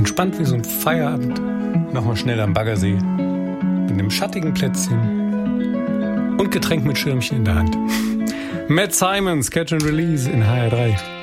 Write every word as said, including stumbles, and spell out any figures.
Entspannt wie so ein Feierabend. Nochmal schnell am Baggersee. Mit einem schattigen Plätzchen. Und Getränk mit Schirmchen in der Hand. Matt Simons, Catch and Release in H R drei.